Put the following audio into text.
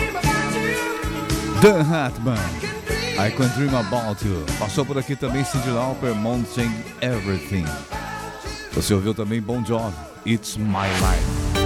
Dan Hartman, I Can Dream About You. Passou por aqui também Cyndi Lauper, Mountain Everything. Você ouviu também Bon Jovi, It's My Life.